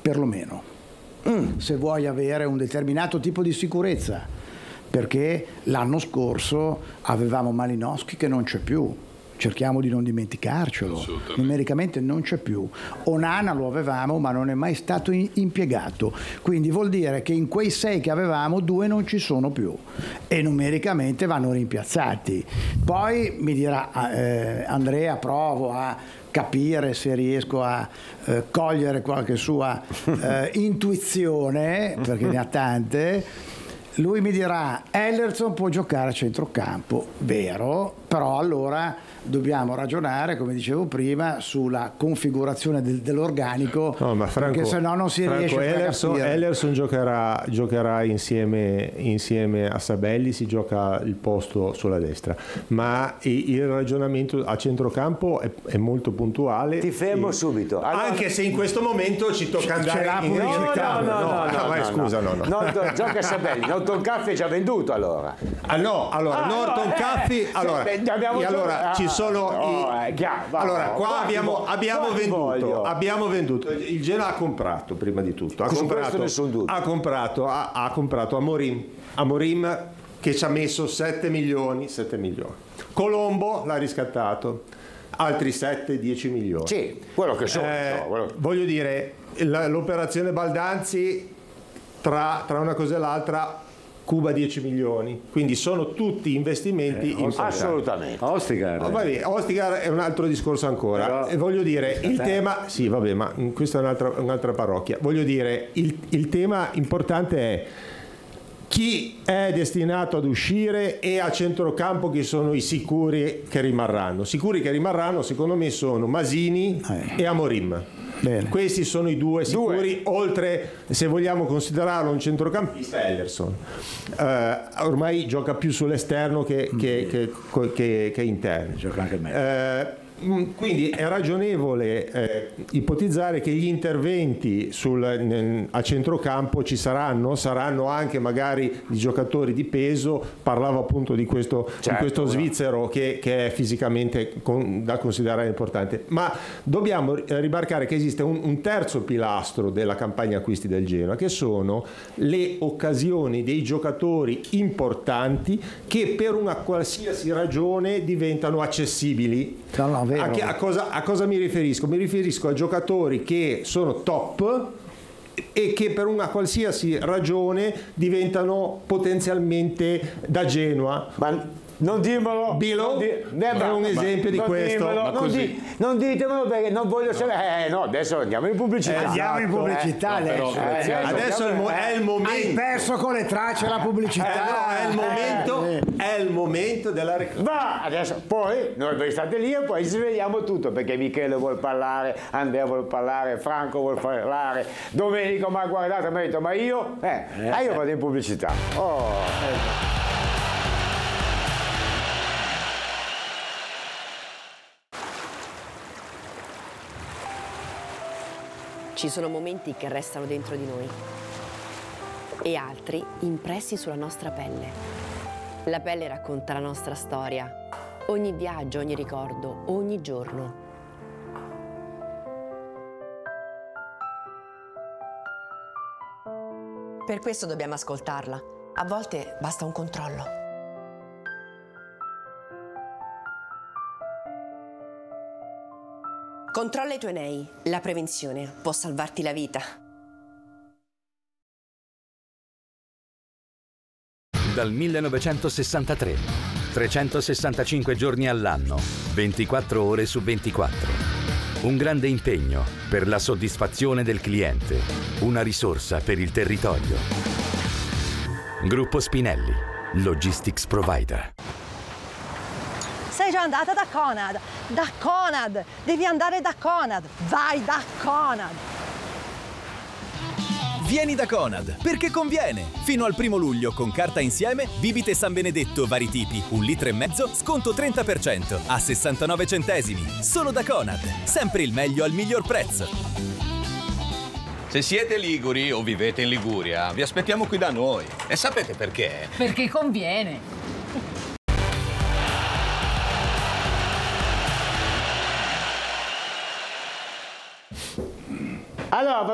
perlomeno, se vuoi avere un determinato tipo di sicurezza, perché l'anno scorso avevamo Malinowski che non c'è più, cerchiamo di non dimenticarcelo, numericamente non c'è più. Onana lo avevamo ma non è mai stato impiegato, quindi vuol dire che in quei 6 che avevamo 2 non ci sono più e numericamente vanno rimpiazzati. Poi mi dirà Andrea, provo a capire se riesco a cogliere qualche sua intuizione, perché ne ha tante. Lui mi dirà Ellerson può giocare a centrocampo, vero, però allora dobbiamo ragionare, come dicevo prima, sulla configurazione dell'organico, no, ma Franco, perché se no non si riesce a capire. Ellerson giocherà insieme a Sabelli, si gioca il posto sulla destra, ma il ragionamento a centrocampo è molto puntuale. Ti fermo subito. Allora, anche se in questo momento ci tocca andare la pubblicità. No, scusa, no. Gioca Sabelli, Norton Caffey è già venduto allora. Norton Caffey, ci sono qua abbiamo venduto. Il Genoa ha comprato, prima di tutto. Ha comprato Amorim che ci ha messo 7 milioni. Colombo l'ha riscattato, altri 7-10 milioni. Sì, quello che sono. Voglio dire, l'operazione Baldanzi tra una cosa e l'altra Cuba 10 milioni, quindi sono tutti investimenti importanti. Assolutamente. Ostigar è un altro discorso ancora. E voglio dire, il tema, sì vabbè, ma questa è un'altra parrocchia. Voglio dire, il tema importante è chi è destinato ad uscire e a centrocampo chi sono i sicuri che rimarranno. Sicuri che rimarranno secondo me sono Masini e Amorim. Bene. Questi sono i due sicuri, oltre, se vogliamo considerarlo un centrocampista, Ellerson. Ormai gioca più sull'esterno che interno. Gioca anche meglio. Quindi è ragionevole ipotizzare che gli interventi a centrocampo ci saranno anche magari di giocatori di peso. Parlavo appunto di questo svizzero che è fisicamente da considerare importante, ma dobbiamo rimarcare che esiste un terzo pilastro della campagna acquisti del Genoa, che sono le occasioni dei giocatori importanti che per una qualsiasi ragione diventano accessibili. A cosa mi riferisco? Mi riferisco a giocatori che sono top e che per una qualsiasi ragione diventano potenzialmente da Genoa. Ma non dirmelo. Bilo è un esempio di questo. Non ditemelo perché non voglio sapere. No, adesso andiamo in pubblicità. Adesso è il momento. Hai perso con le tracce la pubblicità. È il momento della reclama. Va, adesso poi noi state lì e poi sveliamo tutto, perché Michele vuol parlare, Andrea vuol parlare, Franco vuol parlare, Domenico mi ha guardato e mi ha detto ma io vado in pubblicità. Ci sono momenti che restano dentro di noi e altri impressi sulla nostra pelle. La pelle racconta la nostra storia, ogni viaggio, ogni ricordo, ogni giorno. Per questo dobbiamo ascoltarla. A volte basta un controllo. Controlla i tuoi nei. La prevenzione può salvarti la vita. Dal 1963, 365 giorni all'anno, 24 ore su 24. Un grande impegno per la soddisfazione del cliente, una risorsa per il territorio. Gruppo Spinelli, Logistics Provider. Sei già andata da Conad? Da Conad! Devi andare da Conad! Vai da Conad! Vieni da Conad, perché conviene! Fino al 1° luglio con carta insieme, bibite San Benedetto vari tipi, 1,5 litri, sconto 30%, a 69 centesimi. Solo da Conad, sempre il meglio al miglior prezzo. Se siete liguri o vivete in Liguria, vi aspettiamo qui da noi. E sapete perché? Perché conviene! Allora,